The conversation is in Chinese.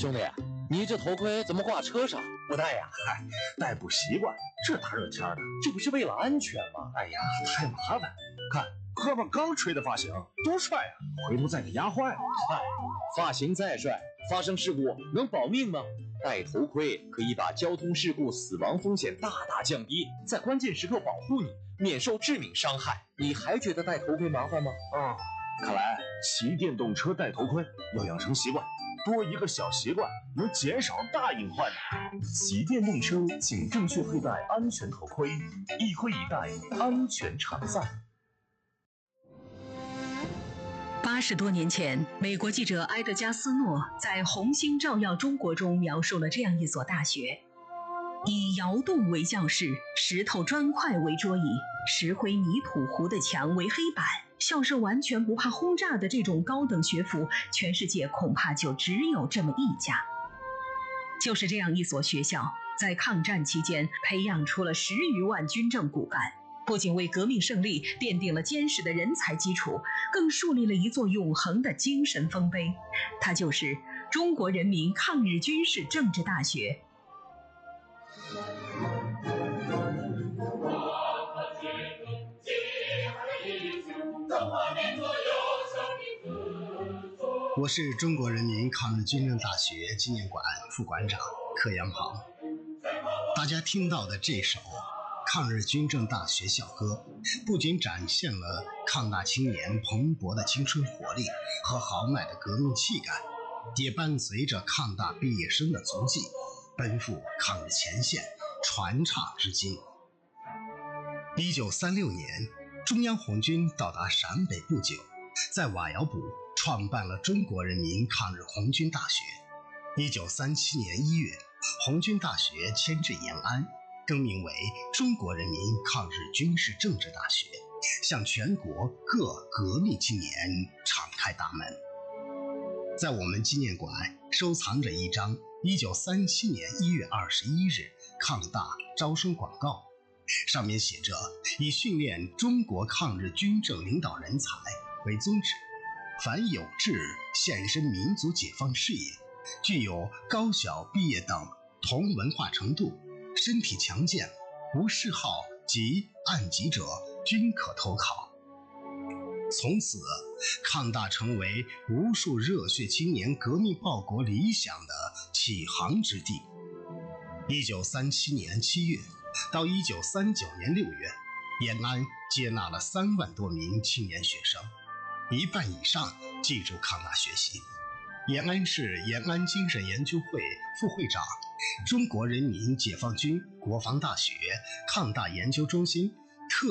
兄弟，你这头盔怎么挂车上？ 不戴呀，戴不习惯。这大热天的， 这不是为了安全吗？ 哎呀，太麻烦。看哥们刚吹的发型，多帅啊！回头再给压坏了。 发型再帅，发生事故能保命吗？戴头盔可以把交通事故死亡风险大大降低，在关键时刻保护你，免受致命伤害。你还觉得戴头盔麻烦吗？ 看来骑电动车戴头盔要养成习惯，多一个小习惯能减少大隐患。骑电动车请正确佩戴安全头盔，一盔一戴，安全常在。 80多年前，美国记者埃德加斯诺在《红星照耀中国》中描述了这样一所大学：以窑洞为教室，石头砖块为桌椅，石灰泥土糊的墙为黑板，校舍完全不怕轰炸的这种高等学府，全世界恐怕就只有这么一家。就是这样一所学校，在抗战期间培养出了10余万军政骨干，不仅为革命胜利奠定了坚实的人才基础，更树立了一座永恒的精神丰碑。它就是中国人民抗日军事政治大学。 我是中国人民抗日军政大学纪念馆副馆长柯阳鹏。大家听到的这首抗日军政大学校歌，不仅展现了抗大青年蓬勃的青春活力和豪迈的革命气概，也伴随着抗大毕业生的足迹，奔赴抗日前线，传唱至今。1936年，中央红军到达陕北不久，在瓦窑堡创办了中国人民抗日红军大学。1937年1月，红军大学迁至延安，更名为中国人民抗日军事政治大学，向全国各革命青年敞开大门。在我们纪念馆收藏着一张1937年1月21日抗大招生广告，上面写着以训练中国抗日军政领导人才为宗旨，凡有志献身民族解放事业，具有高小毕业等同文化程度，身体强健，无嗜好及案疾者，均可投考。从此，抗大成为无数热血青年革命报国理想的启航之地。1937年7月到1939年6月，延安接纳了3万多名青年学生，一半以上进入抗大学习。延安市延安精神研究会副会长、中国人民解放军国防大学抗大研究中心